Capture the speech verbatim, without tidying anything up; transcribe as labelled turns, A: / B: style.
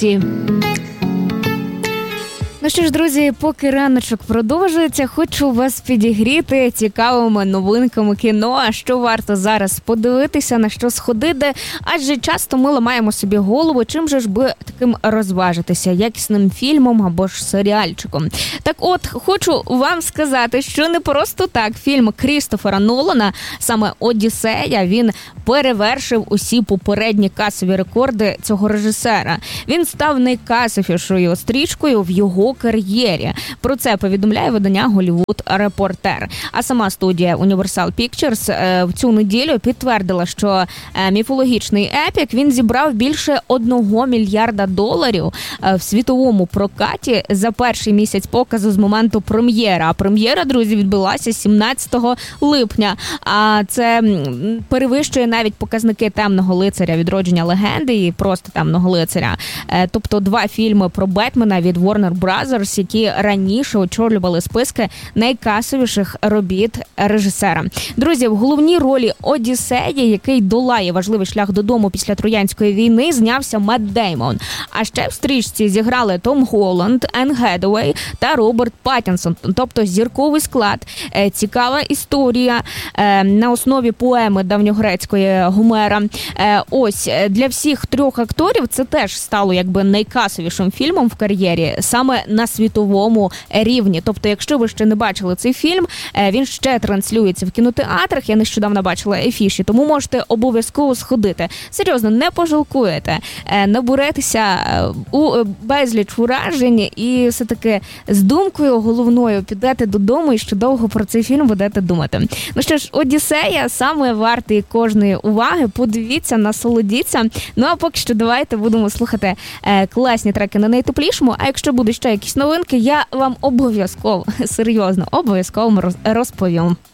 A: Ну що ж, друзі, поки раночок продовжується, хочу вас підігріти цікавими новинками кіно, а що варто зараз подивитися, на що сходити, адже часто ми ламаємо собі голову, чим же ж би таким розважитися, якісним фільмом або ж серіальчиком. Так от, хочу вам сказати, що не просто так фільм Крістофера Нолана, саме «Одіссея», він перевершив усі попередні касові рекорди цього режисера. Він став найкасовішою стрічкою в його кар'єрі. Про це повідомляє видання «Голлівуд Репортер». А сама студія Universal Pictures е, в цю неділю підтвердила, що е, міфологічний епік, він зібрав більше одного мільярда доларів е, в світовому прокаті за перший місяць показу з моменту прем'єри. А прем'єра, друзі, відбулася сімнадцятого липня. А це м, перевищує навіть показники «Темного лицаря», «Відродження легенди» і просто «Темного лицаря». Е, тобто два фільми про Бетмена від Warner Brothers, які раніше очолювали списки найкасовіших робіт режисера. Друзі, в головній ролі Одіссеї, який долає важливий шлях додому після Троянської війни, знявся Мет Деймон. А ще в стрічці зіграли Том Голланд, Енн Гедауей та Роберт Паттінсон. Тобто зірковий склад, цікава історія на основі поеми давньогрецької Гомера. Ось, для всіх трьох акторів це теж стало якби найкасовішим фільмом в кар'єрі, саме на світовому рівні. Тобто, якщо ви ще не бачили цей фільм, він ще транслюється в кінотеатрах, я нещодавно бачила афіші, тому можете обов'язково сходити. Серйозно, не пожалкуєте, наберетеся у безліч вражень і все-таки з думкою головною підете додому і ще довго про цей фільм будете думати. Ну що ж, «Одіссея» саме вартий кожної уваги, подивіться, насолодіться. Ну а поки що давайте будемо слухати класні треки на найтеплішому, а якщо буде ще якісь новинки, я вам обов'язково, серйозно, обов'язково розповім.